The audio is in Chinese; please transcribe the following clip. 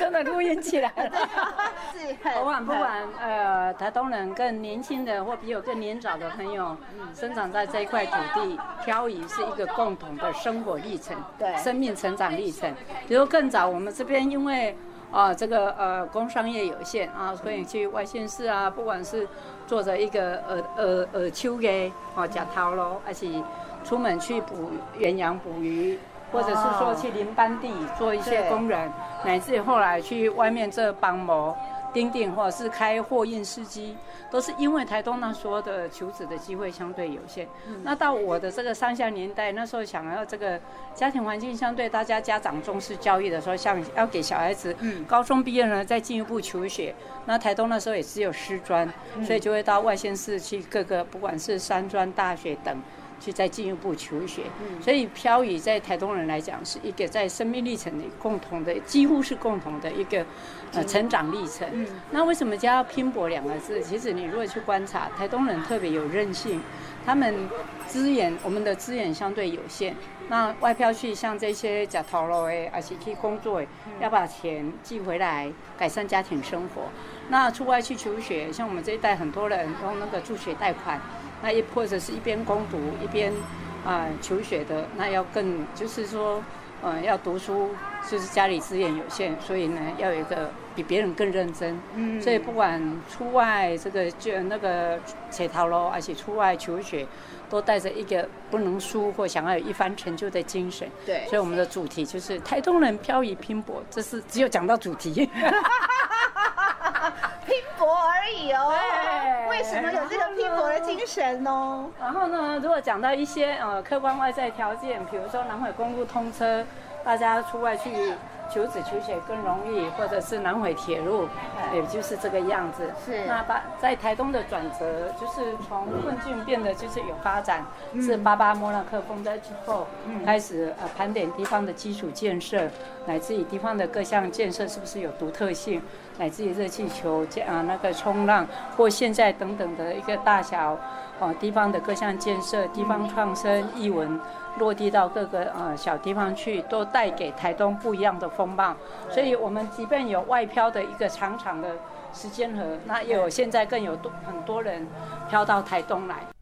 真的录音起来了。 是不管台东人更年轻的或比我更年长的朋友，生长在这一块土地，漂移是一个共同的生活历程， 对， 生命成长历程。比如更早，我们这边因为这个工商业有限啊，所以去外县市啊，不管是做着一个秋的假头咯，还是出门去捕远洋捕鱼。或者是说去林班地做一些工人，乃至后来去外面这帮模、丁丁，或者是开货运司机，都是因为台东那时候的求职的机会相对有限。那到我的这个上下年代，那时候想要这个家庭环境相对大家家长重视教育的时候，像要给小孩子高中毕业呢再进一步求学，那台东那时候也只有师专，所以就会到外县市去各个不管是三专、大学等。去再进一步求学，所以漂移在台东人来讲是一个在生命历程里共同的，几乎是共同的一个成长历程。那为什么加拼搏两个字？其实你如果去观察，台东人特别有韧性，他们我们的资源相对有限。那外漂去像这些假头路的，而且去工作，要把钱寄回来改善家庭生活。那出外去求学，像我们这一代很多人用那个助学贷款。那或者是一边攻读一边求学的，那要更就是说，要读书，就是家里资源有限，所以呢要有一个比别人更认真。所以不管出外这个那个写头路，而且出外求学，都带着一个不能输或想要有一番成就的精神。 对， 所以我们的主题就是台东人漂移拼搏，这是只有讲到主题。 拼搏而已哦，为什么有这个拼搏的精神呢？ 然后呢，如果讲到一些客观外在条件，比如说南回公路通车，大家出外去求职求学更容易，或者是南回铁路，也就是这个样子。 是。 那在台东的转折，就是从困境变得就是有发展，是88莫纳克风灾之后，开始盘点地方的基础建设，乃至于地方的各项建设是不是有独特性。乃至于热气球那个冲浪，或现在等等的一个大小地方的各项建设、地方创生、艺文落地到各个小地方去，都带给台东不一样的风貌。所以我们即便有外漂的一个长长的时间河，那也有现在更有很多人漂到台东来。